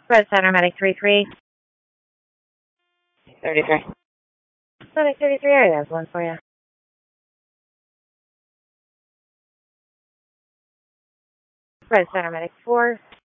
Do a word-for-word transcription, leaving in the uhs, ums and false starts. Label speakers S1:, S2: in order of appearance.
S1: Red Center, Medic three three. thirty-three. Medic thirty-three, I have one for you. Red Center, Medic four.